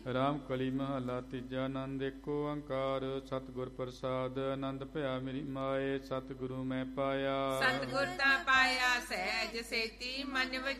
ਰਾਮ ਕਲੀ ਮਹਲਾ ਤੀਜਾ। ਆਨੰਦ ਏਕ ਓੰਕਾਰ ਸਤਿਗੁਰ ਪ੍ਰਸਾਦ। ਆਨੰਦ ਭਇਆ ਮੇਰੀ ਮਾਏ, ਸਤਿਗੁਰੂ ਮੈਂ ਪਾਇਆ। ਸਤਿਗੁਰ ਤਾਂ ਪਾਇਆ ਸਹਿਜ ਸੇਤੀ, ਮਨ